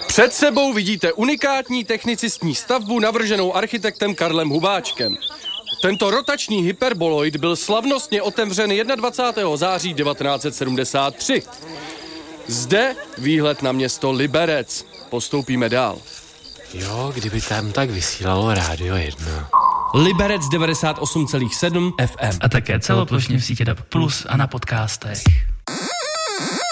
Před sebou vidíte unikátní technicistní stavbu navrženou architektem Karlem Hubáčkem. Tento rotační hyperboloid byl slavnostně otevřen 21. září 1973. Zde výhled na město Liberec. Postoupíme dál. Jo, kdyby tam tak vysílalo Rádio 1. Liberec 98,7 FM. A také celoplošně v sítě DAB+ a na podcastech.